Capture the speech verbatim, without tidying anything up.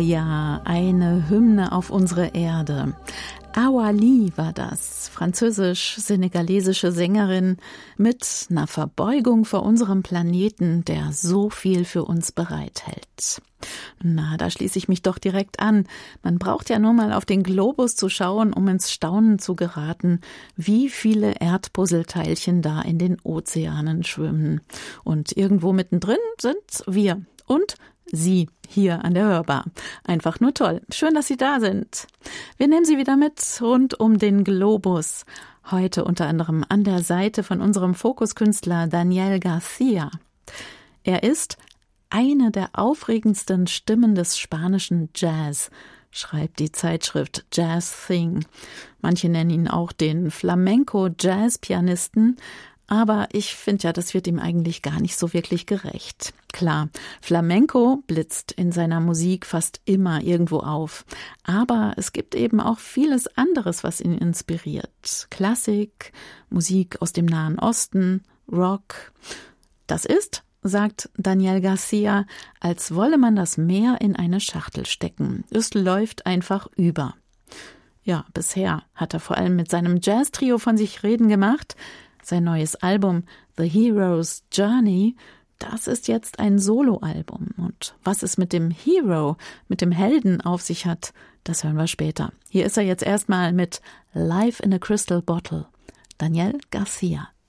ja, eine Hymne auf unsere Erde. Awa Lee war das, französisch-senegalesische Sängerin mit einer Verbeugung vor unserem Planeten, der so viel für uns bereithält. Na, da schließe ich mich doch direkt an. Man braucht ja nur mal auf den Globus zu schauen, um ins Staunen zu geraten, wie viele Erdpuzzleteilchen da in den Ozeanen schwimmen. Und irgendwo mittendrin sind wir und Sie hier an der Hörbar. Einfach nur toll. Schön, dass Sie da sind. Wir nehmen Sie wieder mit rund um den Globus. Heute unter anderem an der Seite von unserem Fokuskünstler Daniel Garcia. Er ist eine der aufregendsten Stimmen des spanischen Jazz, schreibt die Zeitschrift Jazz Thing. Manche nennen ihn auch den Flamenco-Jazz-Pianisten. Aber ich finde ja, das wird ihm eigentlich gar nicht so wirklich gerecht. Klar, Flamenco blitzt in seiner Musik fast immer irgendwo auf. Aber es gibt eben auch vieles anderes, was ihn inspiriert. Klassik, Musik aus dem Nahen Osten, Rock. Das ist, sagt Daniel Garcia, als wolle man das Meer in eine Schachtel stecken. Es läuft einfach über. Ja, bisher hat er vor allem mit seinem Jazz-Trio von sich reden gemacht. Sein neues Album The Hero's Journey, das ist jetzt ein Soloalbum. Und was es mit dem Hero, mit dem Helden auf sich hat, das hören wir später. Hier ist er jetzt erstmal mit Life in a Crystal Bottle. Daniel Garcia.